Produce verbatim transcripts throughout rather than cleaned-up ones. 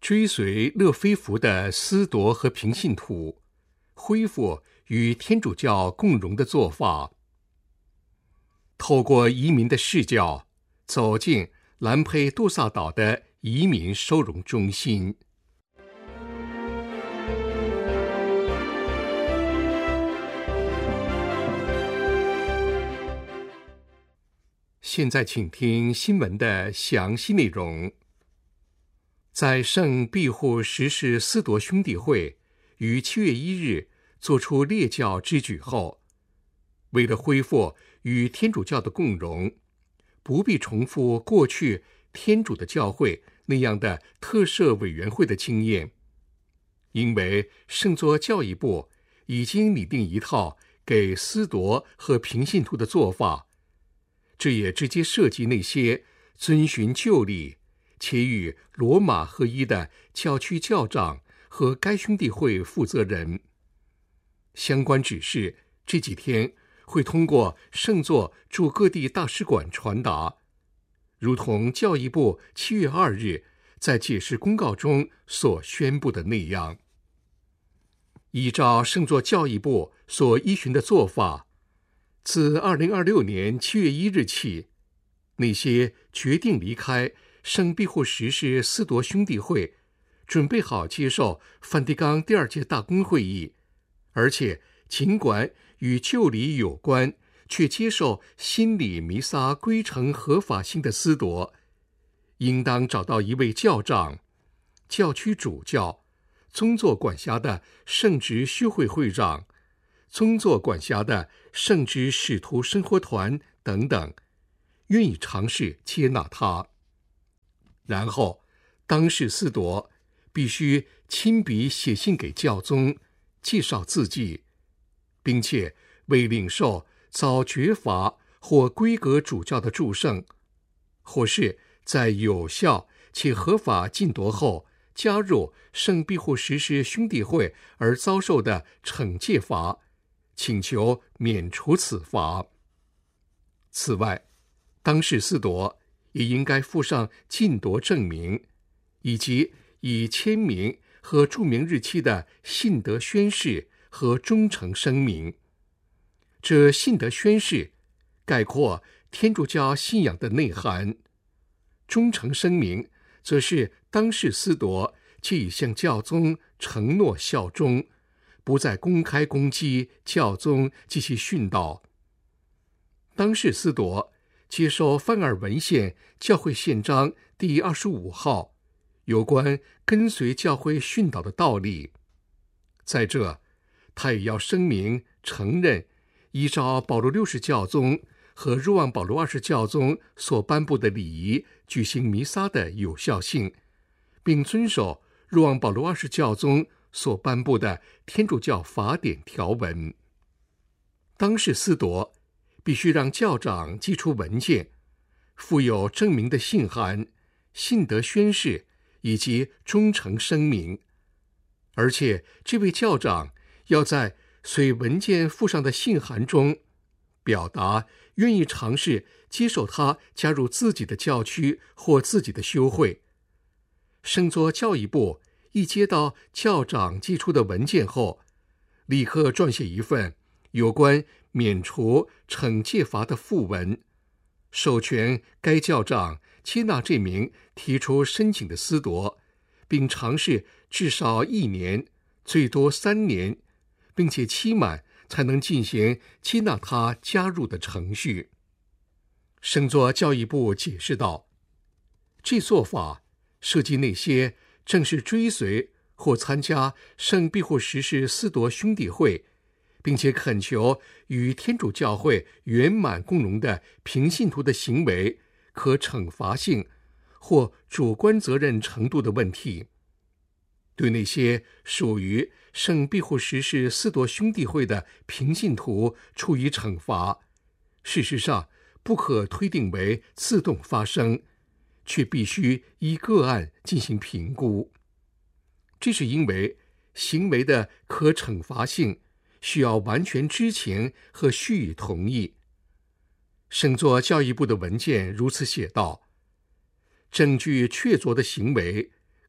追随勒菲弗的司铎和平信徒，恢复与天主教共荣的做法。透过移民的视角，走进兰佩杜萨岛的移民收容中心。现在请听新闻的详细内容。在圣庇护十世司铎兄弟会于七月一日做出列教之举后，为了恢复与天主教的共荣，不必重复过去天主的教会那样的特设委员会的经验，因为圣座教义部已经拟定一套给司铎和平信徒的做法，这也直接涉及那些遵循旧例且与罗马合一的教区教长和该兄弟会负责人。相关指示这几天会通过圣座驻各地大使馆传达，如同教义部七月二日在解释公告中所宣布的那样。依照圣座教义部所依循的做法，自二零二六年七月一日起，那些决定离开圣庇护十世司铎兄弟会，准备好接受梵蒂冈第二届大公会议，而且尽管与旧礼有关，却接受新礼弥撒规程合法性的司铎，应当找到一位教长、教区主教、宗座管辖的圣职修会会长、宗座管辖的圣职使徒生活团等等，愿意尝试接纳他。然后当世司铎必须亲笔写信给教宗，介绍自己，并且为领受遭绝罚或规格主教的祝圣，或是在有效且合法禁夺后加入圣庇护十世兄弟会而遭受的惩戒罚，请求免除此罚。此外，当世司铎也应该附上禁夺证明，以及以签名和注明日期的信德宣誓和忠诚声明。这信德宣誓概括天主教信仰的内涵，忠诚声明则是当世司铎借以向教宗承诺效忠，不再公开攻击教宗及其训导。当世司铎接受范尔文献教会宪章第二十五号有关跟随教会训导的道理。在这，他也要声明承认依照保罗六世教宗和若望保罗二世教宗所颁布的礼仪举行弥撒的有效性，并遵守若望保罗二世教宗所颁布的天主教法典条文。当世司铎必须让教长寄出文件，附有证明的信函、信德宣誓以及忠诚声明，而且这位教长要在随文件附上的信函中表达愿意尝试接受他加入自己的教区或自己的修会。圣座教义部一接到教长寄出的文件后，立刻撰写一份有关免除惩戒罚的附文，授权该教长接纳这名提出申请的司铎，并尝试至少一年，最多三年，并且期满才能进行接纳他加入的程序。圣座教义部解释道，这做法涉及那些正是追随或参加圣庇护十世司铎兄弟会，并且恳求与天主教会圆满共荣的平信徒的行为可惩罚性或主观责任程度的问题。对那些属于圣庇护十世司铎兄弟会的平信徒处以惩罚，事实上不可推定为自动发生，却必须依个案进行评估。这是因为行为的可惩罚性需要完全知情和予以同意。圣座教义部的文件如此写道：证据确凿的行为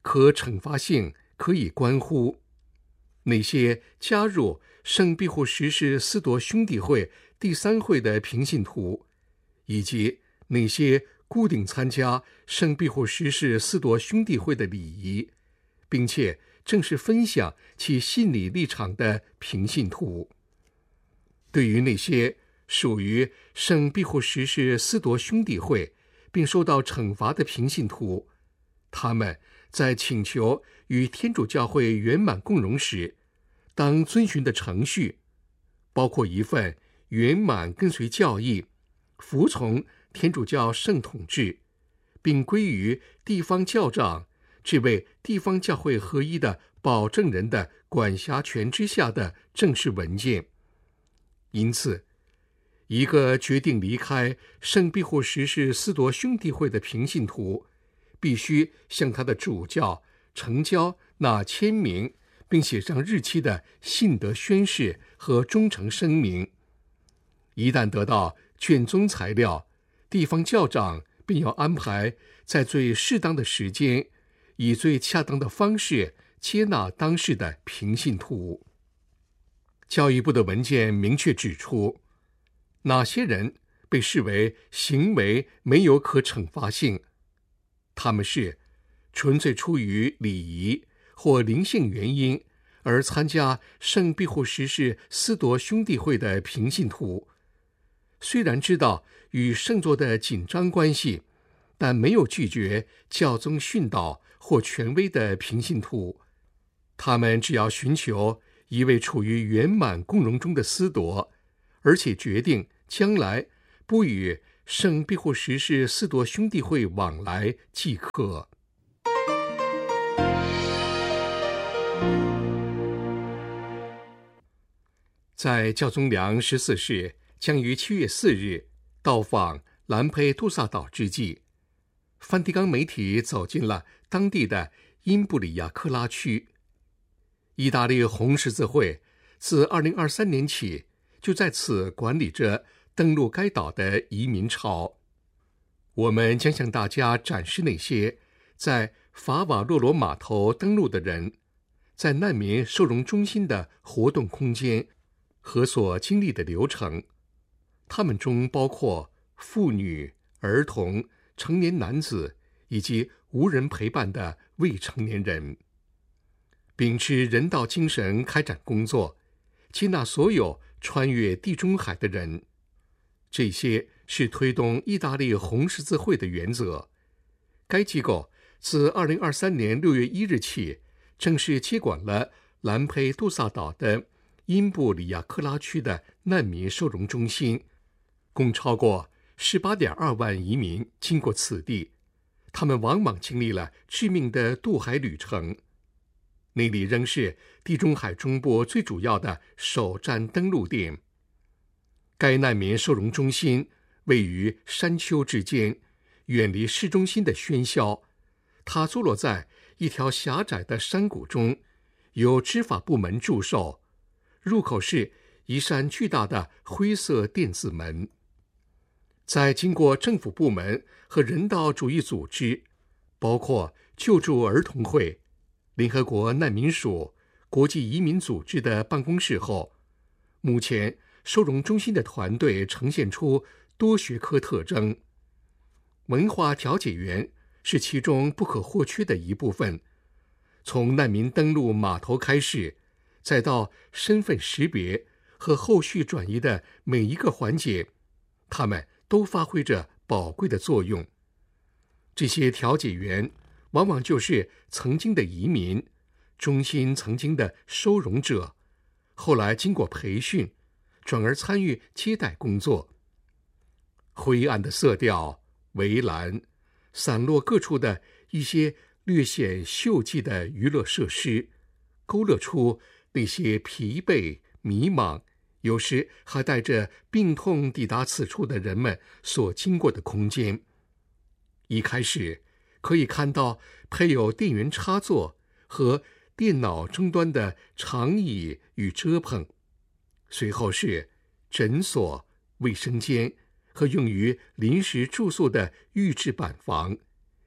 可惩罚性可以关乎那些加入圣庇护十世司铎兄弟会第三会的平信徒，以及那些固定参加圣庇护十世司铎兄弟会的礼仪，并且正式分享其信理立场的平信徒。对于那些属于圣庇护十世司铎兄弟会并受到惩罚的平信徒，他们在请求与天主教会圆满共融时，当遵循的程序包括一份圆满跟随教义、服从天主教圣统制，并归于地方教长这位地方教会合一的保证人的管辖权之下的正式文件。因此，一个决定离开圣庇护十世司铎兄弟会的平信徒，必须向他的主教呈交那签名并写上日期的信德宣誓和忠诚声明。一旦得到卷宗材料，地方教长便要安排在最适当的时间，以最恰当的方式接纳当事的平信徒。教育部的文件明确指出，哪些人被视为行为没有可惩罚性，他们是纯粹出于礼仪或灵性原因而参加圣庇护十世司铎兄弟会的平信徒，虽然知道与圣座的紧张关系，但没有拒绝教宗训导或权威的平信徒。他们只要寻求一位处于圆满共融中的司铎，而且决定将来不与圣庇护十世司铎兄弟会往来即可。在教宗良十四世将于七月四日到访兰佩杜萨岛之际，梵蒂冈媒体走进了当地的因布里亚克拉区。意大利红十字会自二零二三年起就在此管理着登陆该岛的移民潮。我们将向大家展示那些在法瓦洛罗码头登陆的人在难民收容中心的活动空间和所经历的流程。他们中包括妇女、儿童、成年男子以及无人陪伴的未成年人。秉持人道精神开展工作，接纳所有穿越地中海的人。这些是推动意大利红十字会的原则。该机构自二零二三年六月一日起正式接管了兰佩杜萨岛的因布里亚克拉区的难民收容中心，共超过 十八点二万移民经过此地，他们往往经历了致命的渡海旅程。那里仍是地中海中部最主要的首站登陆点。该难民收容中心位于山丘之间，远离市中心的喧嚣。它坐落在一条狭窄的山谷中，由执法部门驻守。入口是一扇巨大的灰色电子门。在经过政府部门和人道主义组织，包括救助儿童会、联合国难民署、国际移民组织的办公室后，目前收容中心的团队呈现出多学科特征。文化调解员是其中不可或缺的一部分。从难民登陆码头开始，再到身份识别和后续转移的每一个环节，他们都发挥着宝贵的作用。这些调解员往往就是曾经的移民，中心曾经的收容者，后来经过培训，转而参与接待工作。灰暗的色调、围栏、散落各处的一些略显锈迹的娱乐设施，勾勒出那些疲惫、迷茫，有时还带着病痛抵达此处的人们所经过的空间。一开始可以看到配有电源插座和电脑终端的长椅与遮棚，随后是诊所、卫生间和用于临时住宿的预制板房，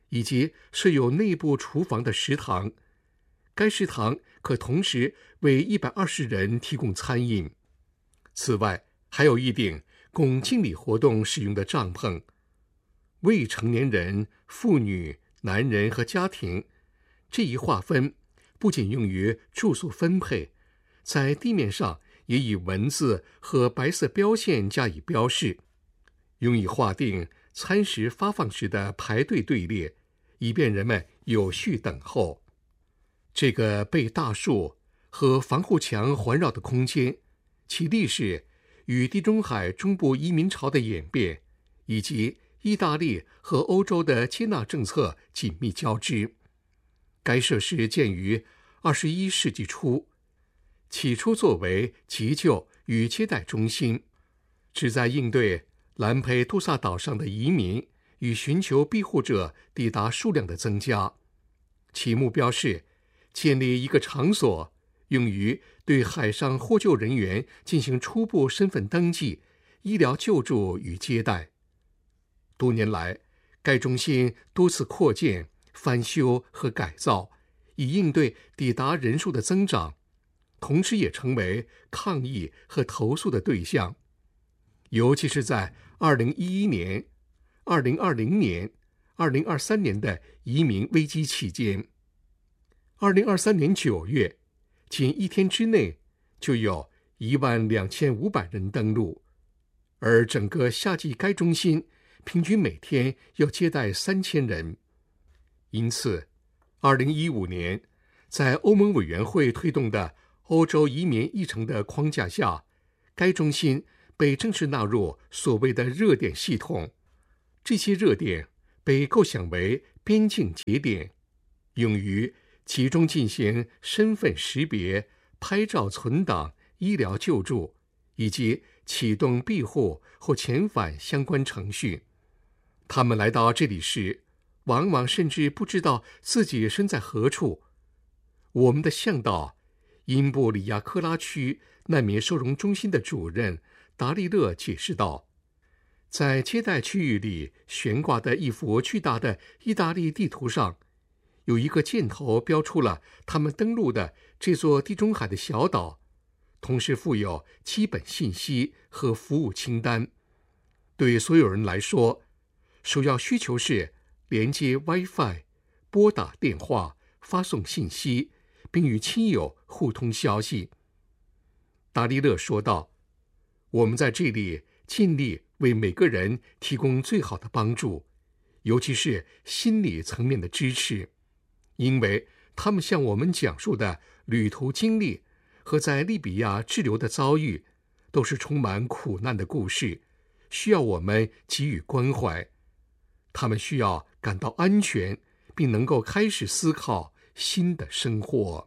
以及设有内部厨房的食堂。该食堂可同时为一百二十人提供餐饮。此外，还有一顶供敬礼活动使用的帐篷。未成年人、妇女、男人和家庭这一划分不仅用于住宿分配，在地面上也以文字和白色标线加以标示，用以划定餐食发放时的排队队列，以便人们有序等候。这个被大树和防护墙环绕的空间，其历史与地中海中部移民潮的演变，以及意大利和欧洲的接纳政策紧密交织。该设施建于二十一世纪初，起初作为急救与接待中心，旨在应对兰佩杜萨岛上的移民与寻求庇护者抵达数量的增加。其目标是建立一个场所，用于对海上获救人员进行初步身份登记、医疗救助与接待。多年来，该中心多次扩建、翻修和改造，以应对抵达人数的增长，同时也成为抗议和投诉的对象。尤其是在二零一一年、二零二零年、二零二三年的移民危机期间。二零二三年九月，仅一天之内就有一万两千五百人登陆，而整个夏季该中心平均每天要接待三千人。因此，二零一五年，在欧盟委员会推动的欧洲移民议程的框架下，该中心被正式纳入所谓的热点系统。这些热点被构想为边境节点，用于集中进行身份识别、拍照存档、医疗救助，以及启动庇护或遣返相关程序。他们来到这里时，往往甚至不知道自己身在何处。我们的向导，因布里亚科拉区难民收容中心的主任达利勒解释道，在接待区域里悬挂的一幅巨大的意大利地图上，有一个箭头标出了他们登陆的这座地中海的小岛，同时附有基本信息和服务清单。对所有人来说，首要需求是连接 WiFi、拨打电话、发送信息，并与亲友互通消息。达利勒说道，我们在这里尽力为每个人提供最好的帮助，尤其是心理层面的支持，因为他们向我们讲述的旅途经历和在利比亚滞留的遭遇，都是充满苦难的故事，需要我们给予关怀。他们需要感到安全，并能够开始思考新的生活。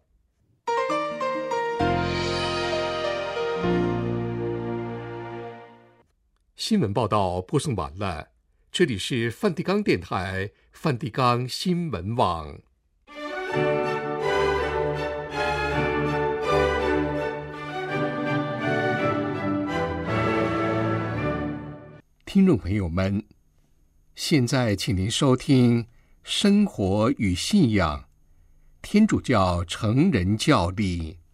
新闻报道播送完了，这里是梵蒂冈电台梵蒂冈新闻网。听众朋友们，现在请您收听《生活与信仰》天主教成人教理。